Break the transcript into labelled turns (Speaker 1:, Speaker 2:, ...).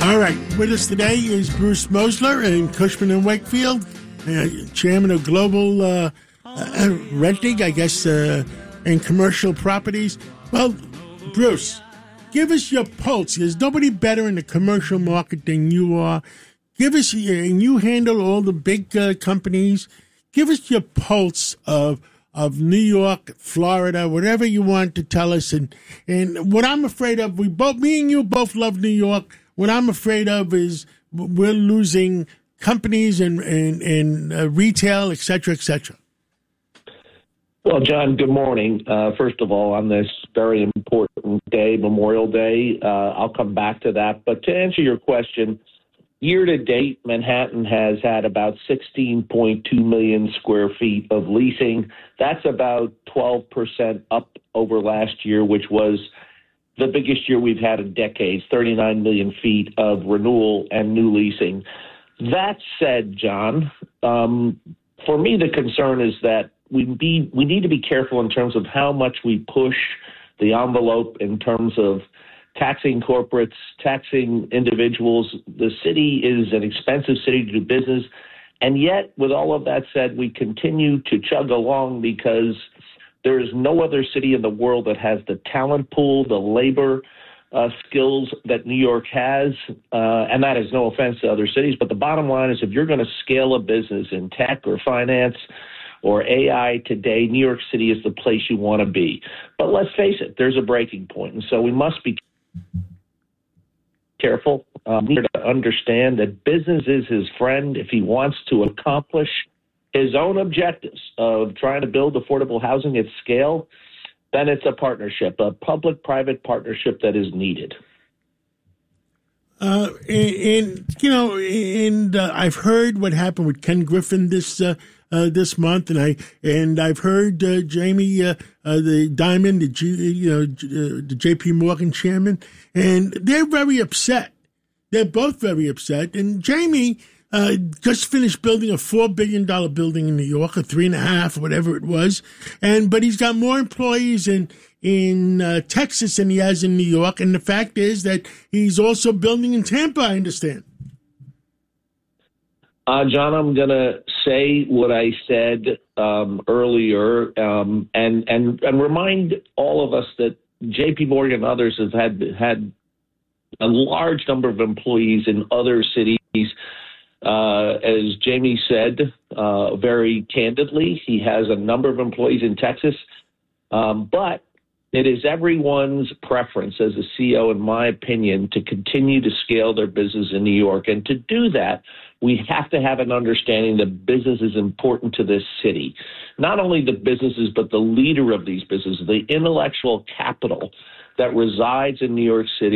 Speaker 1: All right, with us today is Bruce Mosler and Cushman and Wakefield, chairman of Global Renting, I guess, and commercial properties. Well, Bruce, give us your pulse. There's nobody better in the commercial market than you are. Give us, and you handle all the big companies. Give us your pulse of New York, Florida, whatever you want to tell us. And what I'm afraid of, me and you both love New York. What I'm afraid of is we're losing companies and retail, et cetera, et cetera.
Speaker 2: Well, John, good morning. First of all, on this very important day, Memorial Day, I'll come back to that. But to answer your question, year to date, Manhattan has had about 16.2 million square feet of leasing. That's about 12% up over last year, which was the biggest year we've had in decades, 39 million feet of renewal and new leasing. That said, John, for me, the concern is that we need to be careful in terms of how much we push the envelope in terms of taxing corporates, taxing individuals. The city is an expensive city to do business. And yet, with all of that said, we continue to chug along because there is no other city in the world that has the talent pool, the labor skills that New York has. And that is no offense to other cities. But the bottom line is if you're going to scale a business in tech or finance or AI today, New York City is the place you want to be. But let's face it, there's a breaking point. And so we must be careful. We need to understand that business is his friend if he wants to accomplish his own objectives of trying to build affordable housing at scale. Then it's a partnership, a public-private partnership that is needed.
Speaker 1: I've heard what happened with Ken Griffin this month, and I've heard Jamie, the Diamond, the J.P. Morgan chairman, and they're very upset. They're both very upset. And Jamie just finished building a $4 billion building in New York, or 3.5, or whatever it was, but he's got more employees in Texas than he has in New York. And the fact is that he's also building in Tampa, I understand.
Speaker 2: John, I'm going to say what I said earlier and remind all of us that J.P. Morgan and others have had a large number of employees in other cities. As Jamie said, very candidly, he has a number of employees in Texas, but it is everyone's preference as a CEO, in my opinion, to continue to scale their business in New York. And to do that, we have to have an understanding that business is important to this city. Not only the businesses, but the leader of these businesses, the intellectual capital that resides in New York City.